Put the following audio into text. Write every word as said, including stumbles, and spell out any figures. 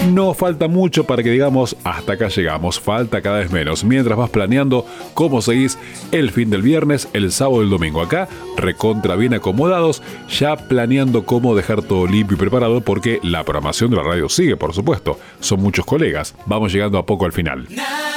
no falta mucho para que digamos hasta acá llegamos, falta cada vez menos. Mientras vas planeando cómo seguís el fin del viernes, el sábado y el domingo acá, recontra bien acomodados, ya planeando cómo dejar todo limpio y preparado porque la programación de la radio sigue, por supuesto. Son muchos colegas. Vamos llegando a poco al final.